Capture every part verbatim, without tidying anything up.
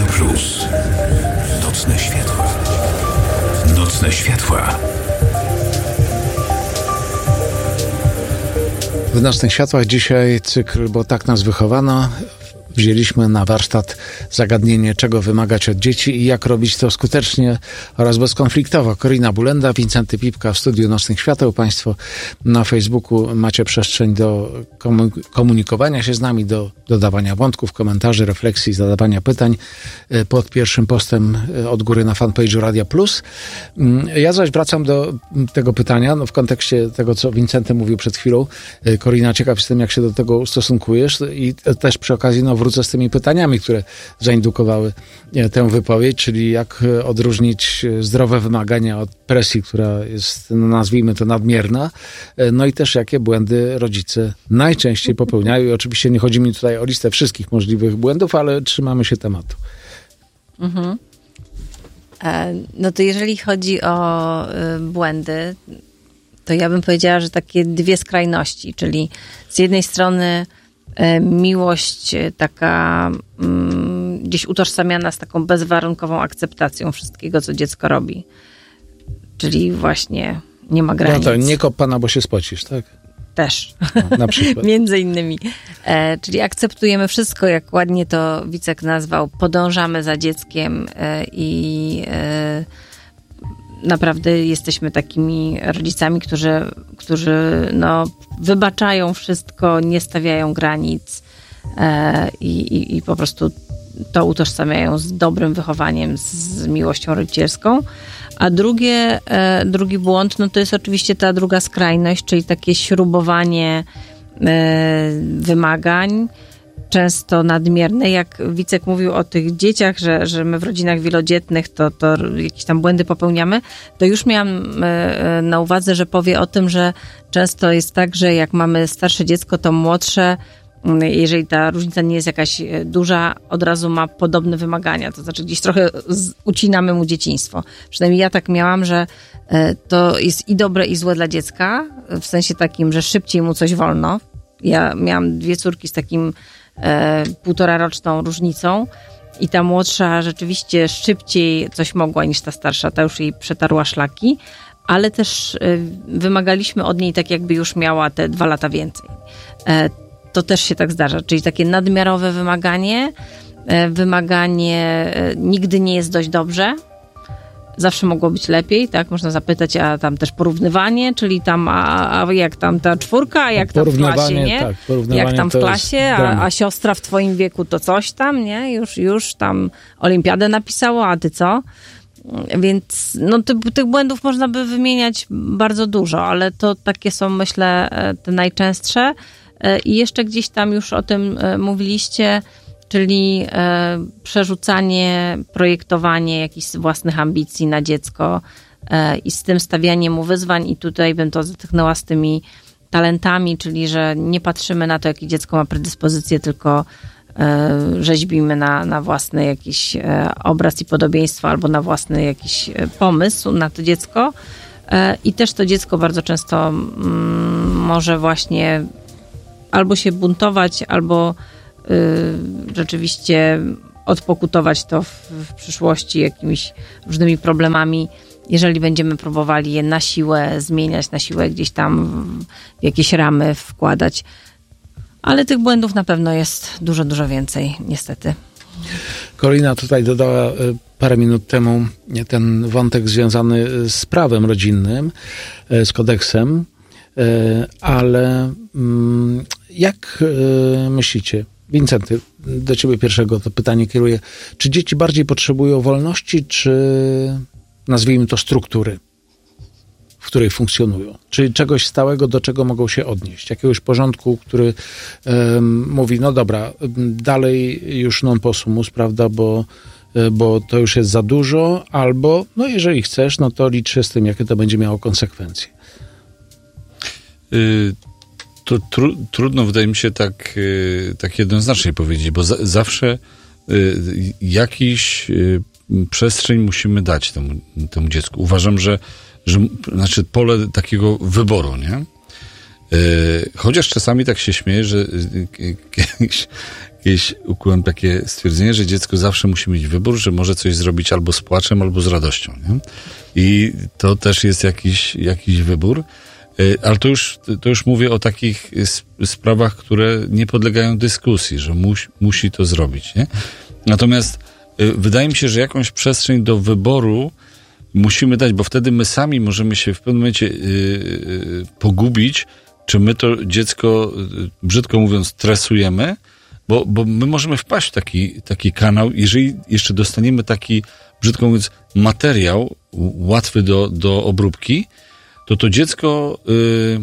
Radio Plus. Nocne światła. Nocne światła. W Nocnych Światłach dzisiaj cykl, bo tak nas wychowano. Wzięliśmy na warsztat zagadnienie, czego wymagać od dzieci i jak robić to skutecznie oraz bezkonfliktowo. Korina Bulenda, Wincenty Pipka w studiu Nocnych Świateł. Państwo na Facebooku macie przestrzeń do komunikowania się z nami, do dodawania wątków, komentarzy, refleksji, zadawania pytań pod pierwszym postem od góry na fanpage'u Radia Plus. Ja zaś wracam do tego pytania, no w kontekście tego, co Wincenty mówił przed chwilą. Korina, ciekaw jestem, jak się do tego ustosunkujesz i też przy okazji no, wrócę z tymi pytaniami, które zaindukowały tę wypowiedź, czyli jak odróżnić zdrowe wymagania od presji, która jest, no nazwijmy to, nadmierna, no i też jakie błędy rodzice najczęściej popełniają. I oczywiście nie chodzi mi tutaj o listę wszystkich możliwych błędów, ale trzymamy się tematu. Mhm. E, no to jeżeli chodzi o y, błędy, to ja bym powiedziała, że takie dwie skrajności, czyli z jednej strony miłość taka mm, gdzieś utożsamiana z taką bezwarunkową akceptacją wszystkiego, co dziecko robi. Czyli właśnie nie ma granic. No to nie kop pana, bo się spocisz, tak? Też. No, na przykład. Między innymi. E, czyli akceptujemy wszystko, jak ładnie to Wicek nazwał, podążamy za dzieckiem e, i e, naprawdę jesteśmy takimi rodzicami, którzy, którzy no, wybaczają wszystko, nie stawiają granic e, i, i po prostu to utożsamiają z dobrym wychowaniem, z, z miłością rodzicielską. A drugie, e, drugi błąd, no to jest oczywiście ta druga skrajność, czyli takie śrubowanie e, wymagań, często nadmierne. Jak Wicek mówił o tych dzieciach, że, że my w rodzinach wielodzietnych to, to jakieś tam błędy popełniamy, to już miałam na uwadze, że powie o tym, że często jest tak, że jak mamy starsze dziecko, to młodsze, jeżeli ta różnica nie jest jakaś duża, od razu ma podobne wymagania. To znaczy gdzieś trochę ucinamy mu dzieciństwo. Przynajmniej ja tak miałam, że to jest i dobre, i złe dla dziecka, w sensie takim, że szybciej mu coś wolno. Ja miałam dwie córki z takim e, półtora roczną różnicą i ta młodsza rzeczywiście szybciej coś mogła niż ta starsza, ta już jej przetarła szlaki, ale też e, wymagaliśmy od niej tak jakby już miała te dwa lata więcej. E, to też się tak zdarza, czyli takie nadmiarowe wymaganie, e, wymaganie e, nigdy nie jest dość dobrze. Zawsze mogło być lepiej, tak? Można zapytać, a tam też porównywanie, czyli tam, a, a jak tam ta czwórka, a jak tam w klasie, nie? Tak, jak tam w klasie, a, a siostra w twoim wieku to coś tam, nie? Już, już tam olimpiadę napisało, a ty co? Więc no, ty, tych błędów można by wymieniać bardzo dużo, ale to takie są, myślę, te najczęstsze. I jeszcze gdzieś tam już o tym mówiliście, czyli e, przerzucanie, projektowanie jakichś własnych ambicji na dziecko e, i z tym stawianie mu wyzwań. I tutaj bym to zatychnęła z tymi talentami, czyli że nie patrzymy na to, jakie dziecko ma predyspozycje, tylko e, rzeźbimy na, na własny jakiś e, obraz i podobieństwo albo na własny jakiś pomysł na to dziecko. E, I też to dziecko bardzo często mm, może właśnie albo się buntować, albo Y, rzeczywiście odpokutować to w, w przyszłości jakimiś różnymi problemami, jeżeli będziemy próbowali je na siłę zmieniać, na siłę gdzieś tam w, w jakieś ramy wkładać. Ale tych błędów na pewno jest dużo, dużo więcej, niestety. Korina tutaj dodała parę minut temu ten wątek związany z prawem rodzinnym, z kodeksem, ale jak myślicie, Wincenty, do ciebie pierwszego to pytanie kieruję. Czy dzieci bardziej potrzebują wolności, czy nazwijmy to struktury, w której funkcjonują? Czyli czegoś stałego, do czego mogą się odnieść? Jakiegoś porządku, który um, mówi, no dobra, dalej już non possumus, prawda, bo, bo to już jest za dużo, albo, no jeżeli chcesz, no to licz się z tym, jakie to będzie miało konsekwencje. Y- To tru, trudno, wydaje mi się, tak, tak jednoznacznie powiedzieć, bo za, zawsze y, jakiś y, przestrzeń musimy dać temu, temu dziecku. Uważam, że, że znaczy pole takiego wyboru, nie? Y, chociaż czasami tak się śmieję, że y, kiedyś, kiedyś ukułem takie stwierdzenie, że dziecko zawsze musi mieć wybór, że może coś zrobić albo z płaczem, albo z radością. Nie? I to też jest jakiś, jakiś wybór. Ale to już, to już mówię o takich sprawach, które nie podlegają dyskusji, że musi, musi to zrobić. Nie? Natomiast wydaje mi się, że jakąś przestrzeń do wyboru musimy dać, bo wtedy my sami możemy się w pewnym momencie yy, pogubić, czy my to dziecko, brzydko mówiąc, stresujemy, bo, bo my możemy wpaść w taki, taki kanał, jeżeli jeszcze dostaniemy taki, brzydko mówiąc, materiał łatwy do, do obróbki, to to dziecko y,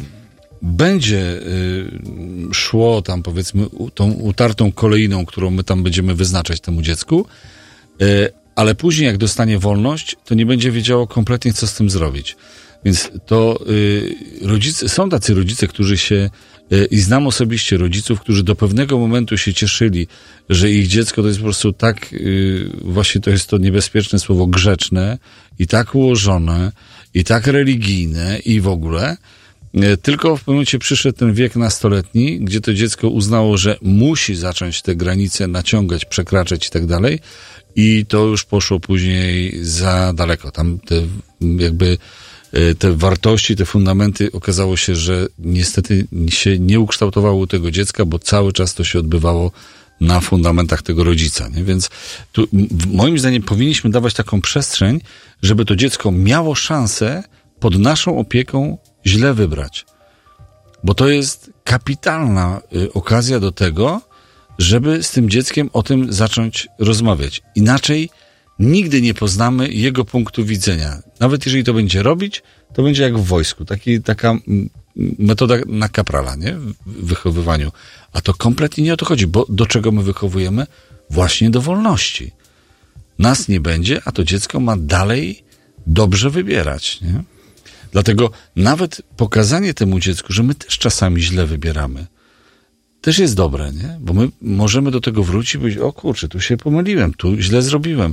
będzie y, szło tam, powiedzmy, tą utartą kolejną, którą my tam będziemy wyznaczać temu dziecku, y, ale później jak dostanie wolność, to nie będzie wiedziało kompletnie, co z tym zrobić. Więc to y, rodzice, są tacy rodzice, którzy się, y, i znam osobiście rodziców, którzy do pewnego momentu się cieszyli, że ich dziecko to jest po prostu tak, y, właśnie to jest to niebezpieczne słowo, grzeczne i tak ułożone, i tak religijne i w ogóle, y, tylko w pewnym momencie przyszedł ten wiek nastoletni, gdzie to dziecko uznało, że musi zacząć te granice naciągać, przekraczać i tak dalej, i to już poszło później za daleko. Tam te jakby te wartości, te fundamenty, okazało się, że niestety się nie ukształtowało u tego dziecka, bo cały czas to się odbywało na fundamentach tego rodzica. Nie? Więc tu, moim zdaniem powinniśmy dawać taką przestrzeń, żeby to dziecko miało szansę pod naszą opieką źle wybrać. Bo to jest kapitalna y, okazja do tego, żeby z tym dzieckiem o tym zacząć rozmawiać. Inaczej nigdy nie poznamy jego punktu widzenia. Nawet jeżeli to będzie robić, to będzie jak w wojsku. Taki, taka metoda na kaprala, nie? W wychowywaniu. A to kompletnie nie o to chodzi, bo do czego my wychowujemy? Właśnie do wolności. Nas nie będzie, a to dziecko ma dalej dobrze wybierać, nie? Dlatego nawet pokazanie temu dziecku, że my też czasami źle wybieramy, też jest dobre, nie? Bo my możemy do tego wrócić i powiedzieć, o kurczę, tu się pomyliłem, tu źle zrobiłem,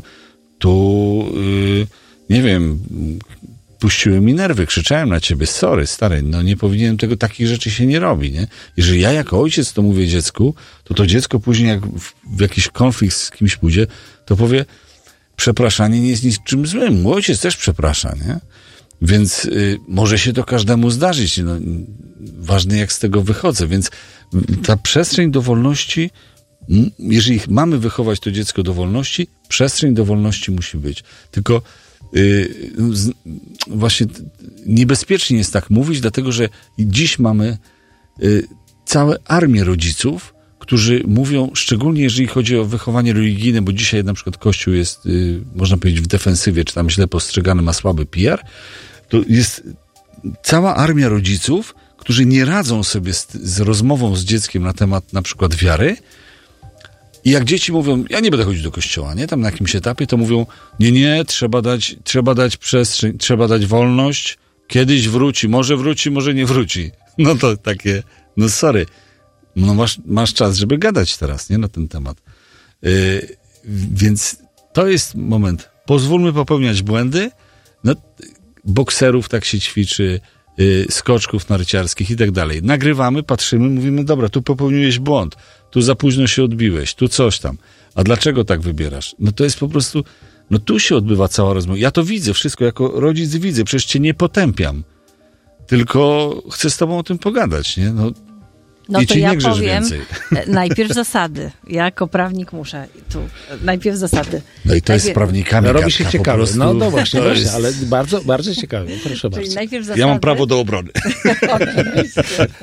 tu, yy, nie wiem, puściły mi nerwy, krzyczałem na ciebie, sorry, stary, no nie powinienem tego, takich rzeczy się nie robi, nie? Jeżeli ja jako ojciec to mówię dziecku, to to dziecko później jak w, w jakiś konflikt z kimś pójdzie, to powie, przepraszanie nie jest niczym złym, mój ojciec też przeprasza, nie? Więc y, może się to każdemu zdarzyć. No, ważne jak z tego wychodzę. Więc ta przestrzeń do wolności, m, jeżeli mamy wychować to dziecko do wolności, przestrzeń do wolności musi być. Tylko y, z, właśnie niebezpiecznie jest tak mówić, dlatego że dziś mamy y, całe armię rodziców, którzy mówią, szczególnie jeżeli chodzi o wychowanie religijne, bo dzisiaj na przykład Kościół jest, y, można powiedzieć, w defensywie, czy tam źle postrzegany, ma słaby P R, to jest cała armia rodziców, którzy nie radzą sobie z, z rozmową z dzieckiem na temat na przykład wiary. I jak dzieci mówią, ja nie będę chodzić do kościoła, nie? Tam na jakimś etapie, to mówią, nie, nie, trzeba dać, trzeba dać przestrzeń, trzeba dać wolność, kiedyś wróci, może wróci, może nie wróci. No to takie, no sorry, no masz, masz czas, żeby gadać teraz, nie? Na ten temat. Yy, więc to jest moment. Pozwólmy popełniać błędy. No, bokserów tak się ćwiczy, yy, skoczków narciarskich i tak dalej. Nagrywamy, patrzymy, mówimy, dobra, tu popełniłeś błąd, tu za późno się odbiłeś, tu coś tam. A dlaczego tak wybierasz? No to jest po prostu, no tu się odbywa cała rozmowa. Ja to widzę wszystko, jako rodzic widzę, przecież cię nie potępiam. Tylko chcę z tobą o tym pogadać, nie? No, No I to ci ja nie grzesz powiem, więcej. najpierw zasady. Ja jako prawnik muszę tu, najpierw zasady. No i to najpierw... jest z prawnikami. No, robi gadka, się po ciekawe. prostu. No, no właśnie, To właśnie jest- ale bardzo, bardzo ciekawe. Proszę Czyli bardzo. najpierw zasady. Ja mam prawo do obrony. Oczywiście.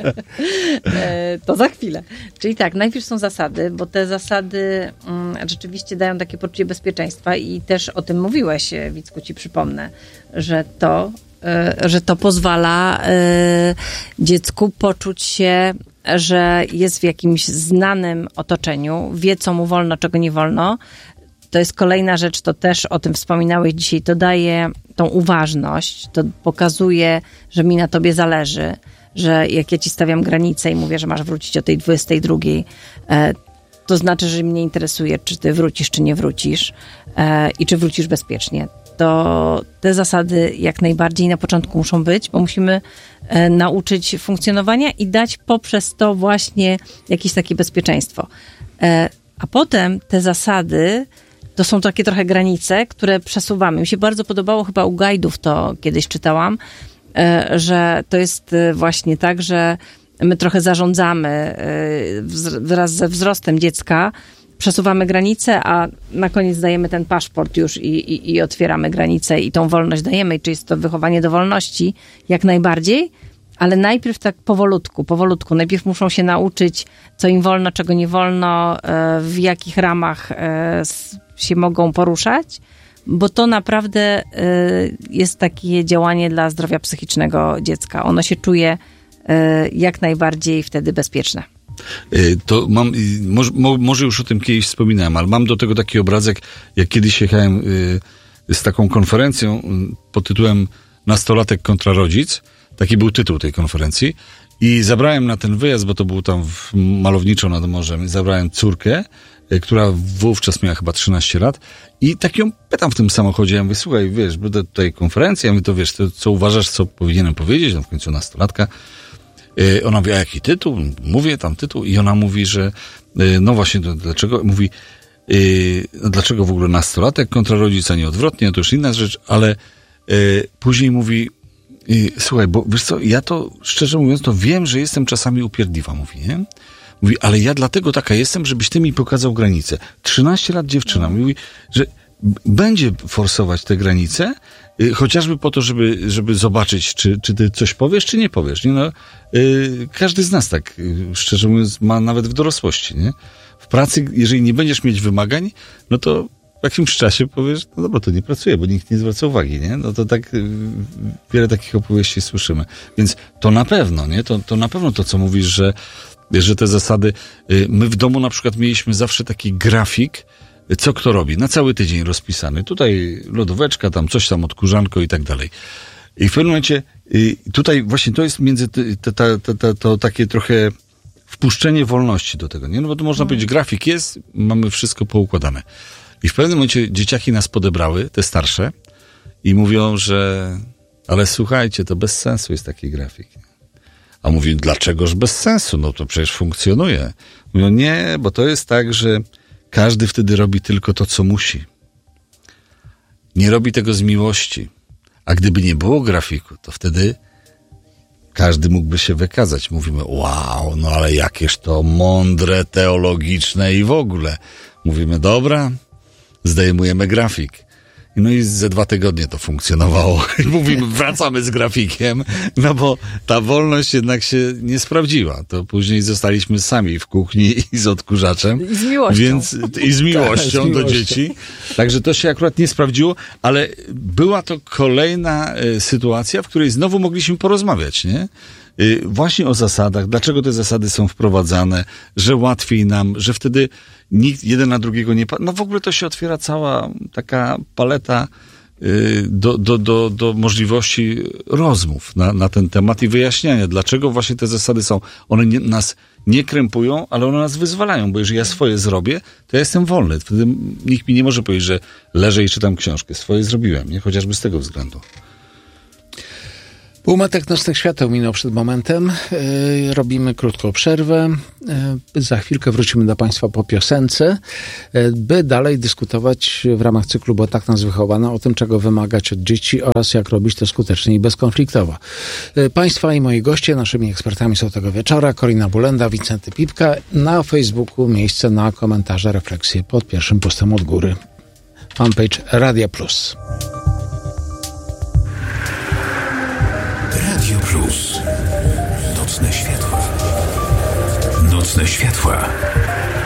E, to za chwilę. Czyli tak, najpierw są zasady, bo te zasady mm, rzeczywiście dają takie poczucie bezpieczeństwa i też o tym mówiłeś, Wicku, ci przypomnę, że to, e, że to pozwala e, dziecku poczuć się, że jest w jakimś znanym otoczeniu, wie, co mu wolno, czego nie wolno. To jest kolejna rzecz, to też o tym wspominałeś dzisiaj, to daje tą uważność, to pokazuje, że mi na tobie zależy, że jak ja ci stawiam granicę i mówię, że masz wrócić o tej dwudziestej drugiej, e, to znaczy, że mnie interesuje, czy ty wrócisz, czy nie wrócisz e, i czy wrócisz bezpiecznie. To te zasady jak najbardziej na początku muszą być, bo musimy e, nauczyć funkcjonowania i dać poprzez to właśnie jakieś takie bezpieczeństwo. A potem te zasady to są takie trochę granice, które przesuwamy. Mi się bardzo podobało, chyba u guide'ów to kiedyś czytałam, że to jest właśnie tak, że my trochę zarządzamy wraz ze wzrostem dziecka, przesuwamy granice, a na koniec dajemy ten paszport już i, i, i otwieramy granicę i tą wolność dajemy. Czy jest to wychowanie do wolności? Jak najbardziej, ale najpierw tak powolutku, powolutku. Najpierw muszą się nauczyć, co im wolno, czego nie wolno, w jakich ramach się mogą poruszać, bo to naprawdę jest takie działanie dla zdrowia psychicznego dziecka. Ono się czuje jak najbardziej wtedy bezpieczne. To mam, może, może już o tym kiedyś wspominałem, ale mam do tego taki obrazek, jak kiedyś jechałem z taką konferencją pod tytułem Nastolatek kontra rodzic. Taki był tytuł tej konferencji. I zabrałem na ten wyjazd, bo to był tam w malowniczo nad morzem, zabrałem córkę, która wówczas miała chyba trzynaście lat i tak ją pytam w tym samochodzie, ja mówię, słuchaj, wiesz, będę tutaj konferencja, ja mówię, to wiesz, to, co uważasz, co powinienem powiedzieć, no w końcu nastolatka. Yy, ona mówi, a jaki tytuł? Mówię tam tytuł i ona mówi, że yy, no właśnie, to, dlaczego? Mówi, yy, dlaczego w ogóle nastolatek kontra rodzic, a nie odwrotnie, to już inna rzecz, ale yy, później mówi, yy, słuchaj, bo wiesz co, ja to, szczerze mówiąc, to wiem, że jestem czasami upierdliwa, mówi, nie? Mówi, ale ja dlatego taka jestem, żebyś ty mi pokazał granicę. trzynaście lat dziewczyna. Mówi, że będzie forsować te granice, y, chociażby po to, żeby, żeby zobaczyć, czy, czy ty coś powiesz, czy nie powiesz. Nie? No, y, każdy z nas tak, y, szczerze mówiąc, ma nawet w dorosłości. Nie? W pracy, jeżeli nie będziesz mieć wymagań, no to w jakimś czasie powiesz, no dobra, to nie pracuję, bo nikt nie zwraca uwagi. Nie? No to tak y, wiele takich opowieści słyszymy. Więc to na pewno, nie? To, to na pewno to, co mówisz, że że te zasady, my w domu na przykład mieliśmy zawsze taki grafik, co kto robi, na cały tydzień rozpisany. Tutaj lodóweczka, tam coś tam, odkurzanko i tak dalej. I w pewnym momencie, tutaj właśnie to jest między, to, to, to, to, to takie trochę wpuszczenie wolności do tego, nie? No bo tu można powiedzieć, grafik jest, mamy wszystko poukładane. I w pewnym momencie dzieciaki nas podebrały, te starsze, i mówią, że ale słuchajcie, to bez sensu jest taki grafik. A mówi, dlaczegoż bez sensu? No to przecież funkcjonuje. Mówią, nie, bo to jest tak, że każdy wtedy robi tylko to, co musi. Nie robi tego z miłości. A gdyby nie było grafiku, to wtedy każdy mógłby się wykazać. Mówimy, wow, no ale jakież to mądre, teologiczne i w ogóle. Mówimy, dobra, zdejmujemy grafik. No i ze dwa tygodnie to funkcjonowało. I mówimy, wracamy z grafikiem, no bo ta wolność jednak się nie sprawdziła. To później zostaliśmy sami w kuchni i z odkurzaczem. I z miłością. Więc, I z miłością tak, z do miłością. dzieci. Także to się akurat nie sprawdziło, ale była to kolejna y, sytuacja, w której znowu mogliśmy porozmawiać, nie? Y, właśnie o zasadach, dlaczego te zasady są wprowadzane, że łatwiej nam, że wtedy nikt jeden na drugiego nie... Pa- no w ogóle to się otwiera cała taka paleta y, do, do, do, do możliwości rozmów na, na ten temat i wyjaśniania, dlaczego właśnie te zasady są. One nie, nas nie krępują, ale one nas wyzwalają, bo jeżeli ja swoje zrobię, to ja jestem wolny. Wtedy nikt mi nie może powiedzieć, że leżę i czytam książkę. Swoje zrobiłem, nie? Chociażby z tego względu. Półmetek nocnych świateł minął przed momentem. Yy, robimy krótką przerwę. Yy, za chwilkę wrócimy do Państwa po piosence, yy, by dalej dyskutować w ramach cyklu Bo tak nas wychowano o tym, czego wymagać od dzieci oraz jak robić to skutecznie i bezkonfliktowo. Yy, Państwa i moi goście, naszymi ekspertami są tego wieczora Korina Bulenda, Wincenty Pipka. Na Facebooku miejsce na komentarze, refleksje pod pierwszym postem od góry. Fanpage Radia Plus. Radio Plus. Nocne światła. Nocne światła.